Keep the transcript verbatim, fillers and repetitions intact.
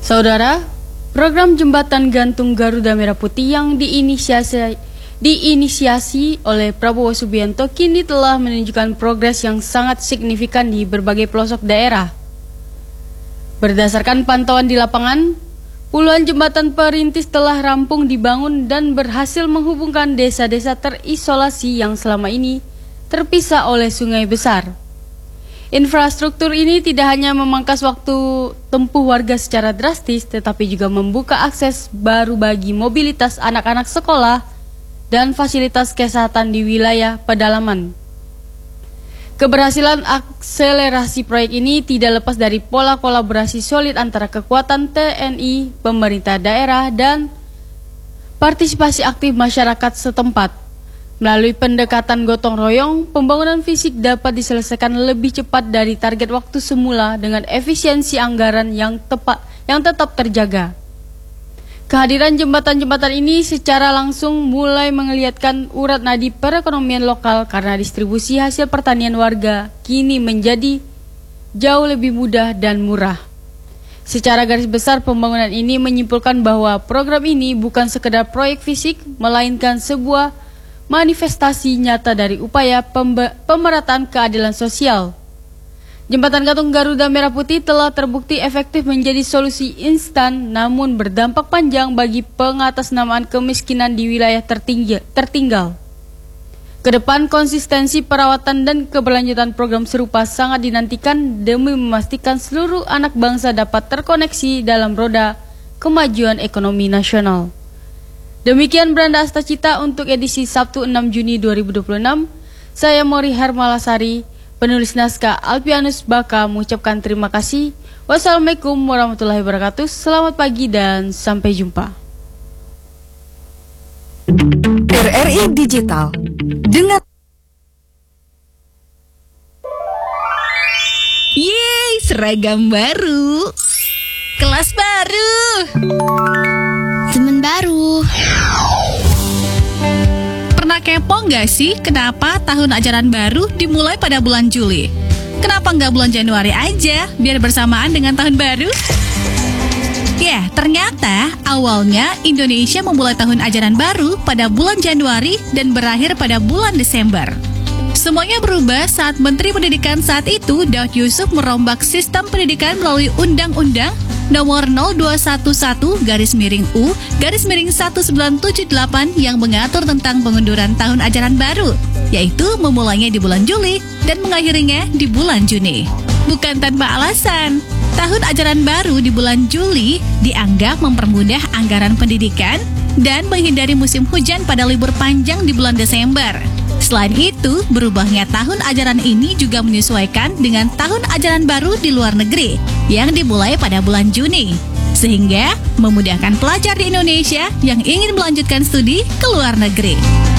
Saudara, program jembatan gantung Garuda Merah Putih yang diinisiasi, diinisiasi oleh Prabowo Subianto kini telah menunjukkan progres yang sangat signifikan di berbagai pelosok daerah. Berdasarkan pantauan di lapangan, puluhan jembatan perintis telah rampung dibangun dan berhasil menghubungkan desa-desa terisolasi yang selama ini terpisah oleh sungai besar. Infrastruktur ini tidak hanya memangkas waktu tempuh warga secara drastis, tetapi juga membuka akses baru bagi mobilitas anak-anak sekolah dan fasilitas kesehatan di wilayah pedalaman. Keberhasilan akselerasi proyek ini tidak lepas dari pola kolaborasi solid antara kekuatan T N I, pemerintah daerah, dan partisipasi aktif masyarakat setempat. Melalui pendekatan gotong royong, pembangunan fisik dapat diselesaikan lebih cepat dari target waktu semula dengan efisiensi anggaran yang tepat yang tetap terjaga. Kehadiran jembatan-jembatan ini secara langsung mulai mengelihatkan urat nadi perekonomian lokal karena distribusi hasil pertanian warga kini menjadi jauh lebih mudah dan murah. Secara garis besar, pembangunan ini menyimpulkan bahwa program ini bukan sekedar proyek fisik, melainkan sebuah manifestasi nyata dari upaya pemerataan keadilan sosial. Jembatan gantung Garuda Merah Putih telah terbukti efektif menjadi solusi instan namun berdampak panjang bagi pengatasnamaan kemiskinan di wilayah tertinggal. Kedepan, konsistensi perawatan dan keberlanjutan program serupa sangat dinantikan demi memastikan seluruh anak bangsa dapat terkoneksi dalam roda kemajuan ekonomi nasional. Demikian Beranda Astacita untuk edisi Sabtu enam Juni dua ribu dua puluh enam. Saya Mori Hermalasari, penulis naskah Alpianus Baka mengucapkan terima kasih. Wassalamualaikum warahmatullahi wabarakatuh. Selamat pagi dan sampai jumpa. R R I Digital dengan Yeay, seragam baru, kelas baru, teman baru. Pernah kepo nggak sih kenapa tahun ajaran baru dimulai pada bulan Juli? Kenapa nggak bulan Januari aja biar bersamaan dengan tahun baru? Ya, ternyata awalnya Indonesia memulai tahun ajaran baru pada bulan Januari dan berakhir pada bulan Desember. Semuanya berubah saat Menteri Pendidikan saat itu, Daud Yusuf, merombak sistem pendidikan melalui Undang-Undang Nomor nol dua satu satu garis miring U garis miring seribu sembilan ratus tujuh puluh delapan yang mengatur tentang pengunduran tahun ajaran baru, yaitu memulainya di bulan Juli dan mengakhirinya di bulan Juni. Bukan tanpa alasan, tahun ajaran baru di bulan Juli dianggap mempermudah anggaran pendidikan dan menghindari musim hujan pada libur panjang di bulan Desember. Selain itu, berubahnya tahun ajaran ini juga menyesuaikan dengan tahun ajaran baru di luar negeri yang dimulai pada bulan Juni, sehingga memudahkan pelajar di Indonesia yang ingin melanjutkan studi ke luar negeri.